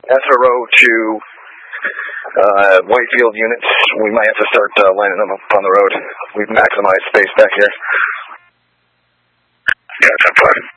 SRO to Whitefield units. We might have to start lining them up on the road. We've maximized space back here. Yeah, 10-5.